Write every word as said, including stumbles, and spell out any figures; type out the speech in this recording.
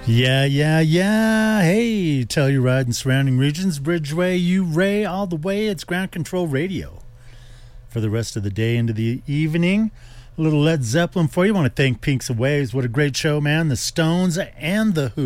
Yeah, yeah, yeah. Hey, Telluride and surrounding regions, Bridgeway, U-Ray, all the way. It's Ground Control Radio. For the rest of the day into the evening, a little Led Zeppelin for you. I want to thank Pinks and Waves. What a great show, man. The Stones and The Who.